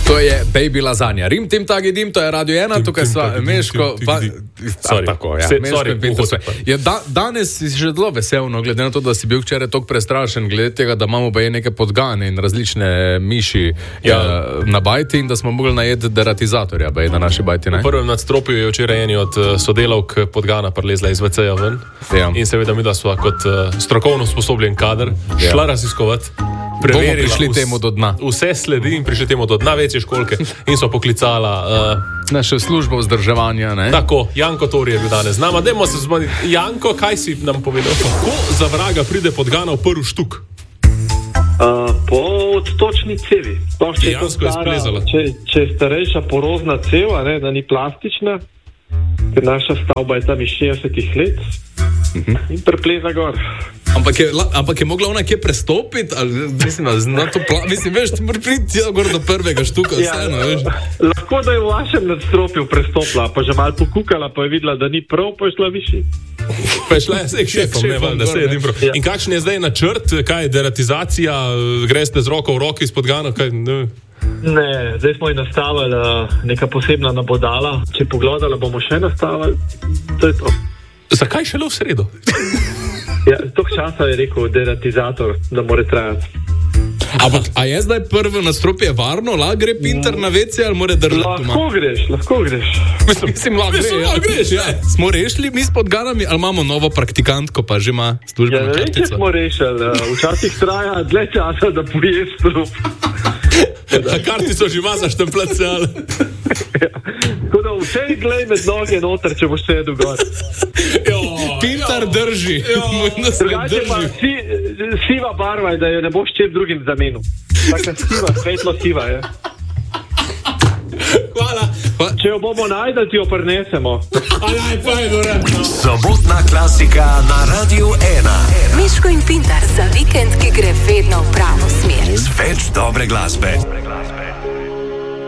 To je Baby Lasagna. Rim tim tagi dim, to je Radio 1, tukaj sva Meško, tako, ja. Meško in Pintar. Danes si že zelo veselno, glede na to, da si bil včeraj toliko prestrašen, glede tega, da imamo baje neke podgane in različne miši na bajti in da smo mogli najeti deratizatorja baje na naši bajti, ne? V prvem nadstropju je včeraj eni od sodelavk podgana prelezla iz WC-ja ven in seveda mi da sva kot strokovno sposobljen kader šla raziskovati. Bomo prišli temu do dna. Vse sledi in prišli temu do dna večje školke in so poklicala naše službo vzdrževanja, ne? Tako, Janko Tori je bil danes z nama. Dajmo se zmaniti. Janko, kaj si nam povedal? Kako za vraga pride podgana v prvi štuk? Po odtočni cevi. Če je starejša porozna ceva, ne, da ni plastična, ker naša stavba je tam iz 60 let in prepleza gor. Ampak je mogla ona kje prestopiti? Mislim, veš, ti mora priti gor do prvega štuka. Lahko, da je v vašem nadstropju prestopila, pa že malo pokukala, pa je videla, da ni prav, pa je šla višji. Pa je šla šefom, da se jedim prav. In kakšen je zdaj načrt? Kaj je deratizacija? Greste z roko v roki iz podgana? Ne, zdaj smo ji nastavili neka posebna nabodala. Če pogledala, bomo še nastavili. To je to. Zakaj šele v sredo? Ja, toliko časa je rekel deratizator, da mora trajati. A je zdaj prvo nadstropje varno? Lahko gre Pintar na WC ali mora držati doma? Lahko greš. Mislim, lahko greš. Smo rešili mi s podganami ali imamo novo praktikantko, pa že ima službeno kartico? Ja, ne, smo rešili. Včasih traja dlje časa, da poješ strup. Kartico že ima za štempljati. Tako da vse glej med noge noter, če boš sedel gor. Pintar drži. Drugače pa siva barva je, da jo ne boš čep drugim zamenil. Taka siva, svetlo siva je. Hvala. Če jo bomo najdel, ti jo prinesemo. Sobotna klasika na Radio 1. Meško in Pintar za vikend, ki gre vedno v pravo smer. Več dobre glasbe.